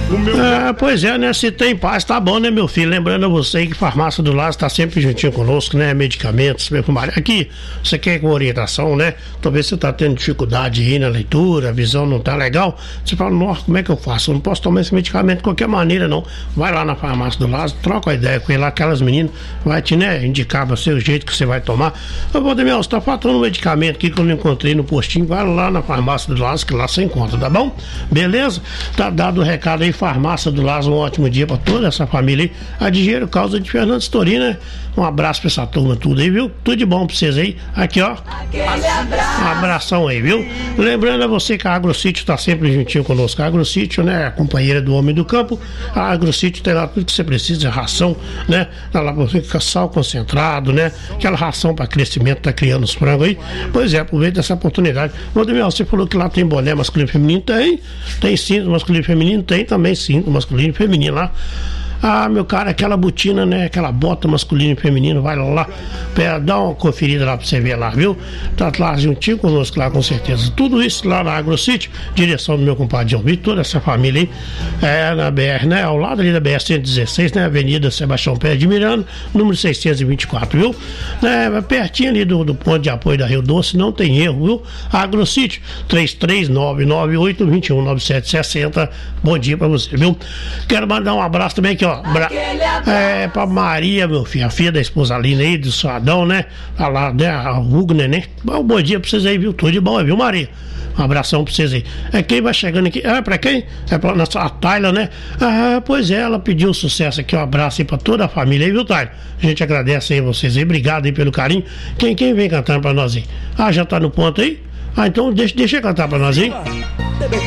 Pois é, né? Se tem paz, tá bom, né, meu filho? Lembrando a você aí que Farmácia do Lázaro tá sempre juntinho conosco, né? Medicamentos, perfumaria. Aqui, você quer com orientação, né? Talvez você tá tendo dificuldade aí na leitura, a visão não tá legal. Você fala, nossa, como é que eu faço? Eu não posso tomar esse medicamento de qualquer maneira, não. Vai lá na Farmácia do Lázaro, troca a ideia com ele lá, aquelas meninas, vai te, né, indicar pra você o jeito que você vai tomar. Ô, Valdemir, você tá faltando um medicamento aqui que eu não encontrei no postinho, vai lá na Farmácia do Lázaro, que lá você encontra, tá bom? Beleza? Tá dado o recado aí, Farmácia do Lázaro, um ótimo dia pra toda essa família aí. A Dinheiro Causa de Fernando Story, né? Um abraço pra essa turma tudo aí, viu? Tudo de bom pra vocês aí. Aqui, ó. Um abração aí, viu? Lembrando a você que a AgroSítio tá sempre juntinho conosco. A AgroSítio, né? A companheira do homem do campo. A AgroSítio tem lá tudo que você precisa, ração, né? Tá lá pra você ficar sal concentrado, né? Aquela ração pra crescimento, tá criando os frangos aí. Pois é, aproveita essa oportunidade. Valdemir, você falou que lá tem boné masculino e feminino? Tem cinto masculino e feminino? Tem também cinto masculino e feminino lá. Ah, meu cara, aquela botina, né? Aquela bota masculino e feminino, vai lá, dá uma conferida lá pra você ver lá, viu? Tá lá juntinho conosco lá, com certeza. Tudo isso lá na AgroSítio, direção do meu compadre João Vitor, toda essa família aí, na BR, né? Ao lado ali da BR-116, né? Avenida Sebastião Pérez de Miranda, número 624, viu? Pertinho ali do ponto de apoio da Rio Doce, não tem erro, viu? AgroSítio, 33-998-21-9760. Bom dia pra você, viu? Quero mandar um abraço também aqui, ó. Pra Maria, meu filho, a filha da esposa Lina aí, do Suadão, né? A lá, né? A Rugner, né? Bom dia pra vocês aí, viu? Tudo de bom, viu, Maria? Um abração pra vocês aí. Quem vai chegando aqui? Pra quem? Pra nossa, a Tayla, né? Pois é, ela pediu sucesso aqui. Um abraço aí pra toda a família aí, viu, Tayla? A gente agradece aí vocês aí. Obrigado aí pelo carinho. Quem vem cantando pra nós aí? Já tá no ponto aí? Então deixa eu cantar pra nós aí.